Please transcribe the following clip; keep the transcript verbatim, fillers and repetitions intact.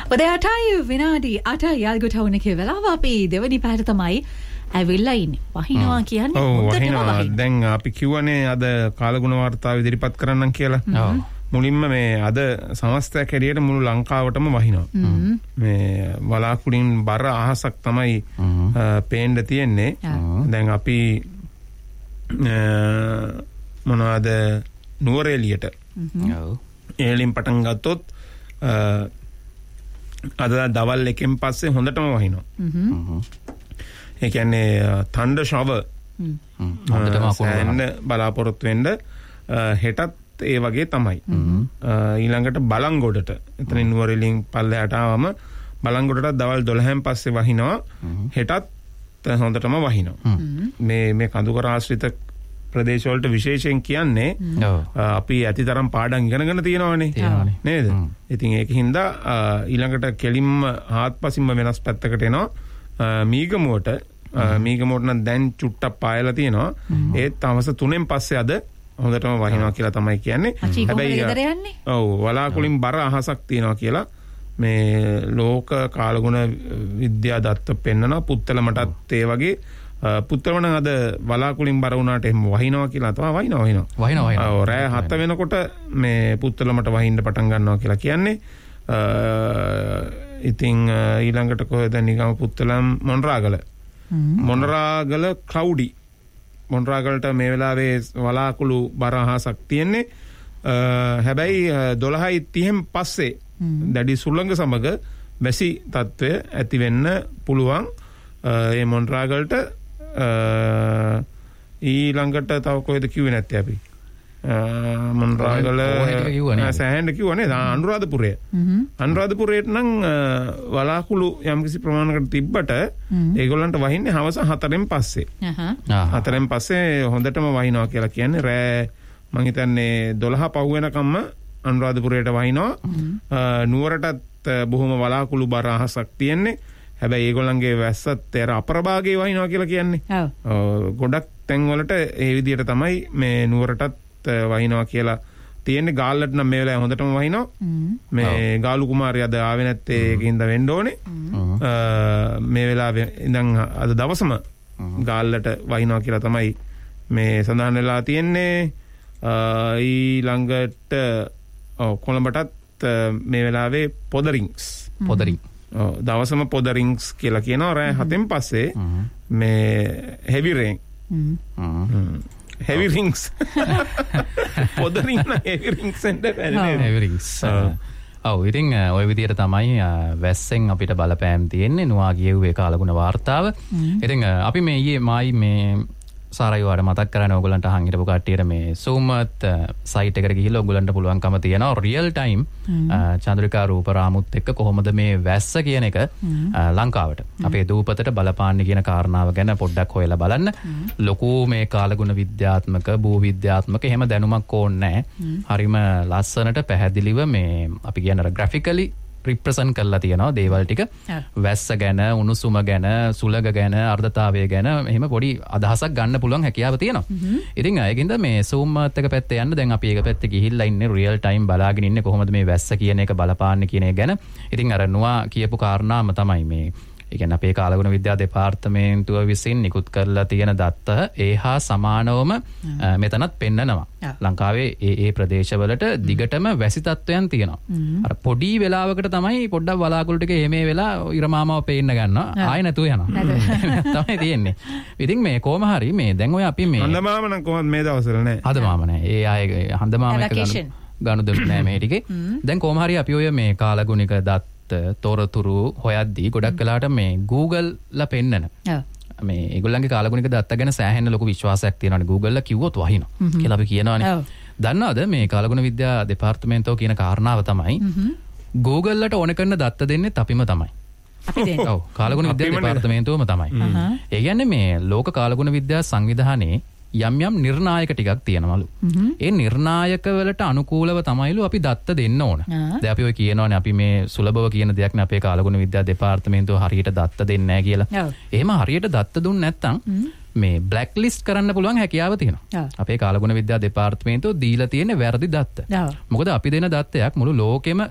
උදේ අටයි විනාඩි අටයි යාල්ගො ටවුන් එකේ වෙලාව අපි දෙවනි පැයට තමයි ඇවිල්ලා ඉන්නේ. වහිනවා කියන්නේ හොඳටම වහිනවා. දැන් අපි කියවනේ අද කාලගුණ වාර්තාව ඉදිරිපත් කරන්නම් කියලා. ඔව්. මුලින්ම මේ අද සමස්තයක් හැටියට මුළු ලංකාවටම වහිනවා. මේ වලාකුළින් බර අහසක් තමයි පේන්න තියෙන්නේ. දැන් අපි මොනවාද නුවරඑළියට ඔව් එළින් පටන් ගත්තොත් අද දවල් එකෙන් පස්සේ හොඳටම වහිනවා. ඒ කියන්නේ තණ්ඩ ෂවර් හොඳටම අකුණු බලාපොරොත්තු වෙන්න හෙටත් ඒ වගේ තමයි. ඊළඟට බලංගොඩට එතනින් නුවරඑළියෙන් පල්ලෙහාට ආවම බලංගොඩට දවල් දොළහෙන් පස්සේ වහිනවා. හෙටත් හොඳටම වහිනවා. මේ මේ කඳුකර ආශ්‍රිත ප්‍රදේශ වලට විශේෂයෙන් කියන්නේ අපි ඇතිතරම් පාඩම් ඉගෙනගෙන තියෙනවානේ නේද? ඉතින් ඒකින්ද ඊළඟට කෙලින්ම හාත්පසින්ම වෙනස් පැත්තකට එනවා. මීගමුවට මීගමුවට නම් දැන් චුට්ටක් පායලා තියෙනවා. ඒත් අවස තුනෙන් පස්සේ අද හොඳටම වහිනවා කියලා තමයි කියන්නේ. හැබැයි ඔව් වලාකුළින් බර අහසක් තියෙනවා කියලා මේ ලෝක කාලගුණ විද්‍යා දත්ත පෙන්නනවා. පුත්තලමටත් ඒ වගේ පුත්තලම නම් අද වලාකුළින් බර වුණාට එහෙම වහිනවා කියලා තමයි වහිනවා වහිනවා. වහිනවා වහිනවා. ඔව් රෑ හත වෙනකොට මේ පුත්තලමට වහින්න පටන් ගන්නවා කියලා කියන්නේ. ඉතින් ඊළඟට කොහෙද නිගම පුත්තලම් මොණරාගල. මොණරාගල ක්ලවුඩි. මොණරාගලට මේ වෙලාවේ වලාකුළු බර අහසක් තියෙන්නේ. හැබැයි දොළහයි තිහෙන් පස්සේ දැඩි සුළඟ සමග වැසි තත්ත්වය ඇති වෙන්න පුළුවන්. ඒ මොණරාගලට ඊළඟට තව කොහෙද කිව්වේ නැත්තේ අපි? මොණරාගල සෑහෙන්න කිව්වනේ අනුරාධපුරය. අනුරාධපුරයට නම් වලාකුළු යම්කිසි ප්‍රමාණයකට තිබ්බට ඒගොල්ලන්ට වහින්නේ හවස හතරෙන් පස්සේ. හතරෙන් පස්සේ හොඳටම වහිනවා කියලා කියන්නේ රෑ මං හිතන්නේ දොළහ පහු වෙනකම්ම අනුරාධපුරයට වහිනවා. නුවරටත් බොහොම වලාකුළු බර අහසක් තියෙන්නේ. හැබැයි ඒගොල්ලන්ගේ වැස්සත් ඒර අපරභාගයේ වහිනවා කියලා කියන්නේ. ඔව්. ගොඩක් තැන්වලට ඒ විදිහට තමයි මේ නුවරටත් වහිනවා කියලා තියෙන්නේ. ගාල්ලට නම් මේ වෙලාවේ හොඳටම වහිනවා. මේ ගාලු කුමාරය අද ආවේ නැත්තේ ඒකින්ද වෙන්න ඕනේ. මේ වෙලාවේ ඉඳන් අද දවසම ගාල්ලට වහිනවා කියලා තමයි මේ සඳහන් වෙලා තියෙන්නේ. ඊළඟට ඔව් කොළඹටත් මේ වෙලාවේ පොදරින්ග්ස් පොදරින් ඔව් දවසම පොදරින්ග්ස් කියලා කියනවා. රෑ හතෙන් පස්සේ මේ හෙවි රේන් heavy rings පොද රින් න heavy rings එන්න බැරිනේ. heavy rings ඔව් ඉතින් ওই විදිහට තමයි වැස්සෙන් අපිට බලපෑම් තියෙන්නේ නුවා ගියුවේ කාලගුණ වාර්තාව. ඉතින් අපි මේ ඊයේ මායි මේ සාරයෝට මතක් කරන්නේ ඕගොල්ලන්ට අහන් හිටපු කට්ටියට මේ සූමත් සයිට් එකට ගිහිල්ලා ඕගොල්ලන්ට පුළුවන්කම තියෙනවා රියල් ටයිම් චන්ද්‍රිකා රූපරාමුත් එක්ක කොහොමද මේ වැස්ස කියන එක ලංකාවට අපේ දූපතට බලපාන්නේ කියන කාරණාව ගැන පොඩ්ඩක් හොයලා බලන්න. ලොකු මේ කාලගුණ විද්‍යාත්මක භූ විද්‍යාත්මක එහෙම දැනුමක් ඕනේ නැහැ. හරිම ලස්සනට පැහැදිලිව මේ අපි කියන ග්‍රැෆිකලි රිප්‍රසන්ට් කරලා තියෙනවා දේවල් ටික. වැස්ස ගැන, උණුසුම ගැන, සුළඟ ගැන, අර්ධතාවය ගැන එහෙම පොඩි අදහසක් ගන්න පුළුවන් හැකියාව තියෙනවා. ඉතින් ඒකින්ද මේ Zoom එක පැත්තේ යන්න දැන් අපි ඒක පැත්තේ ගිහිල්ලා ඉන්නේ රියල් ටයිම් බලාගෙන ඉන්නේ කොහොමද මේ වැස්ස කියන එක බලපාන්නේ කියන එක ගැන. ඉතින් අර නුවා කියපු කාරණාම තමයි මේ ඒ කියන්නේ අපේ කාලගුණ විද්‍යා දෙපාර්තමේන්තුව විසින් නිකුත් කරලා තියෙන දත්ත ඒහා සමානවම මෙතනත් පෙන්නනවා. ලංකාවේ ඒ ඒ ප්‍රදේශවලට දිගටම වැසි තත්වයන් තියෙනවා. අර පොඩි වෙලාවකට තමයි පොඩ්ඩක් වලාකුළු ටික එමේ වෙලා ඉරමාමාව පේන්න ගන්නවා. ආයෙ නැතුව යනවා. තමයි තියෙන්නේ. ඉතින් මේ කොහම හරි මේ දැන් ඔය අපි මේ හඳමාම නම් කොහොමද මේ දවස්වල නෑ. හඳමාම නෑ. ඒ ආයේ හඳමාම එක ගන්න ගනුදෙනු නෑ මේ ටිකේ. දැන් කොහම හරි අපි ඔය මේ කාලගුණික දත් තොරතුරු හොයද්දී ගොඩක් වෙලාට මේ Google ලා පෙන්නන මේ ඒගොල්ලන්ගේ කාලගුණික දත්ත ගැන සෑහෙන ලොකු විශ්වාසයක් තියෙනවානේ. Google ලා කිව්වොත් වහිනවා කියලා අපි කියනවානේ. දන්නවද මේ කාලගුණ විද්‍යා දෙපාර්තමේන්තුව කියන කාරණාව තමයි Google ලට ඕන කරන දත්ත දෙන්නේ අපිම තමයි. අපි දෙන්නේ. ඔව් කාලගුණ විද්‍යා දෙපාර්තමේන්තුවම තමයි. ඒ කියන්නේ මේ ලෝක කාලගුණ විද්‍යා සංවිධානයේ යම් යම් නිර්ණායක ටිකක් තියෙනවලු. ඒ නිර්ණායක වලට අනුකූලව තමයිලු අපි දත්ත දෙන්න ඕන. දැන් අපි ඔය කියනවානේ අපි මේ සුලභව කියන දෙයක් නේ අපේ කාලගුණ විද්‍යා දෙපාර්තමේන්තුව හරියට දත්ත දෙන්නේ නැහැ කියලා. එහෙම හරියට දත්ත දුන්නේ නැත්නම් මේ බ්ලැක් ලිස්ට් කරන්න පුළුවන් හැකියාව තියෙනවා. අපේ කාලගුණ විද්‍යා දෙපාර්තමේන්තුව දීලා තියෙන වැරදි දත්ත. මොකද අපි දෙන දත්තයක් මුළු ලෝකෙම